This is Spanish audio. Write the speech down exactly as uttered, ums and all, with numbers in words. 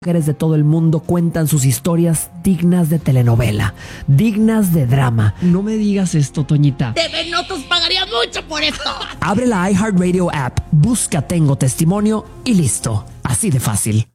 Mujeres de todo el mundo cuentan sus historias dignas de telenovela, dignas de drama. No me digas esto, Toñita. T V Notos pagaría mucho por esto. Abre la iHeartRadio app, busca Tengo Testimonio y listo. Así de fácil.